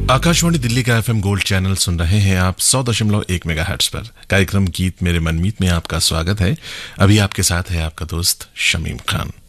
आकाशवाणी दिल्ली का FM gold channel सुन रहे हैं आप 100.1 मेगाहर्ट्ज पर। कार्यक्रम गीत मेरे मनमीत में आपका स्वागत है। अभी आपके साथ है आपका दोस्त शमीम खान।